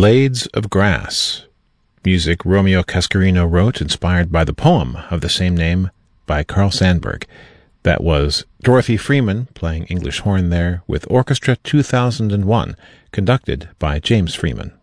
Blades of Grass. Music Romeo Cascarino wrote, inspired by the poem of the same name by Carl Sandburg. That was Dorothy Freeman playing English horn there with Orchestra 2001, conducted by James Freeman.